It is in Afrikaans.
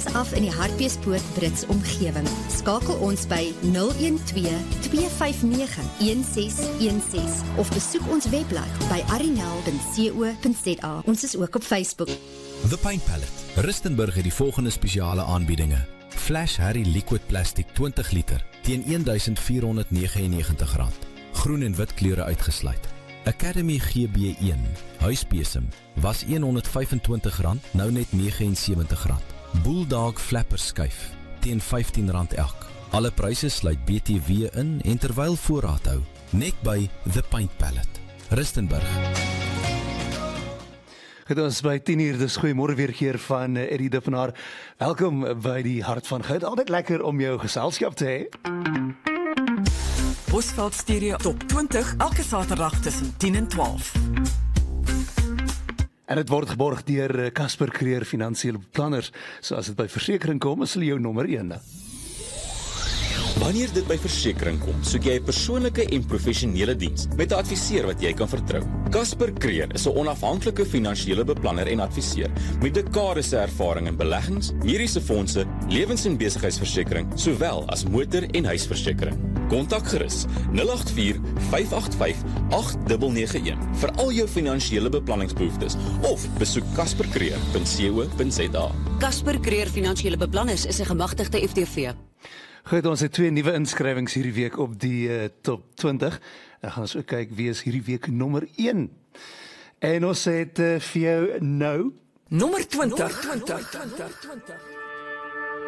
ons af in die Hartbeespoort Brits omgewing. Skakel ons by 012-259-1616 of besoek ons webblad by arinel.co.za. Ons is ook op Facebook. The Paint Palette. Rustenburg het die volgende spesiale aanbiedinge. Flash Harry Liquid Plastic 20 liter teen R1499. Groen en wit kleure uitgesluit. Academy GB1 huisbesem was R125, nou net R79. Bulldog Flapper skuif teen R15 elk. Alle pryse sluit BTW in en terwyl voorraad hou, net by The Paint Palette. Rustenburg. Goed, ons by 10:00, dis goeiemôre weer keer van Eddie Dippenaar. Welkom by die Hart van Goud. Altyd lekker om jou geselskap te hê. Bosveld Stereo Top 20, elke Saterdag tussen 10 en 12. En dit word geborg deur Casper Creer Finansiële Beplanners. So as dit by versekering kom, is hulle jou nommer 1. Wanneer dit by versekering kom, soek jy 'n persoonlike en professionele diens met 'n adviseur wat jy kan vertrou. Casper Creer is 'n onafhanklike finansiële beplanner en adviseur met dekades se ervaring in beleggings, mediese fondse, lewens- en besigheidsversekering, sowel as motor- en huisversekering. Kontak gerus 084-585-8991 vir al jou finansiële beplanningsbehoeftes of besoek caspercreer.co.za. Casper Creer Finansiële Beplanners is 'n gemagtigde FTV. Goed, ons het 2 nuwe inskrywings hierdie week op die top 20. Dan gaan ons ook kyk wie is hierdie week nommer 1. En ons het vir jou nou Nommer 20.